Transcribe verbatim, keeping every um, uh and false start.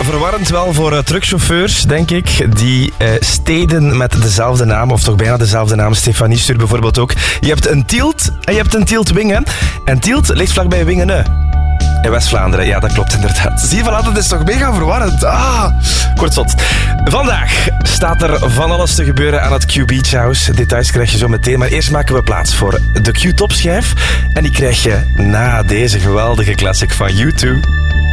verwarrend wel voor uh, truckchauffeurs, denk ik, die uh, steden met dezelfde naam, of toch bijna dezelfde naam. Stefanie stuurt bijvoorbeeld ook. Je hebt een Tielt en je hebt een Tielt-Wingen. En Tielt ligt vlakbij Wingene. In West-Vlaanderen, ja, dat klopt inderdaad. Zie je, voilà, dat is toch mega verwarrend. Ah, kort zot. Vandaag staat er van alles te gebeuren aan het Q Beach House. Details krijg je zo meteen, maar eerst maken we plaats voor de Q-topschijf. En die krijg je na deze geweldige classic van U twee.